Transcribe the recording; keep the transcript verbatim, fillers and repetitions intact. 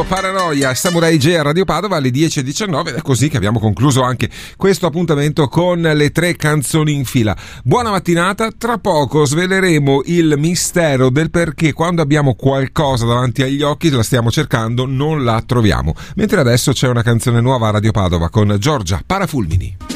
Paranoia, Samurai J a Radio Padova alle dieci e diciannove, ed è così che abbiamo concluso anche questo appuntamento con le tre canzoni in fila. Buona mattinata, tra poco sveleremo il mistero del perché quando abbiamo qualcosa davanti agli occhi, la stiamo cercando, non la troviamo. Mentre adesso c'è una canzone nuova a Radio Padova con Giorgia Parafulmini.